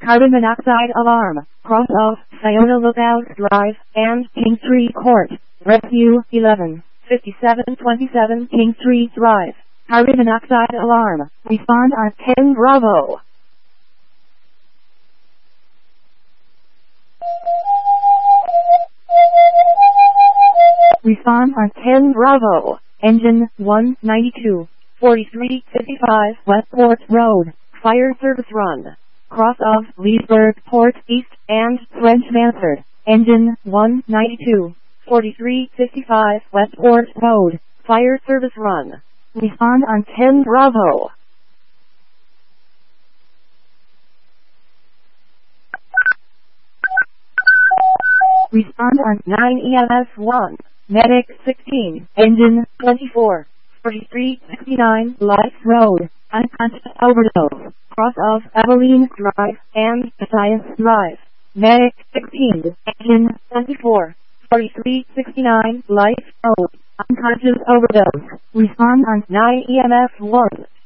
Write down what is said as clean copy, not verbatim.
carbon monoxide alarm, cross of Sayona Lookout Drive and King Street Court, rescue 11, 5727 King Street Drive, carbon monoxide alarm, respond on 10 Bravo. Respond on 10 Bravo, engine 192, 4355 Westport Road, fire service run. Cross of Leesburg Port East and French Mansard, engine 192, 4355 Westport Road, fire service run. Respond on 10 Bravo. Respond on 9 EMS 1, medic 16, engine 24, 4369 Life Road, unconscious overdose. Cross of Abilene Drive and Matthias Drive. Medic 16, engine 24, 4369 Life Road, unconscious overdose. Respond on 9 EMS 1.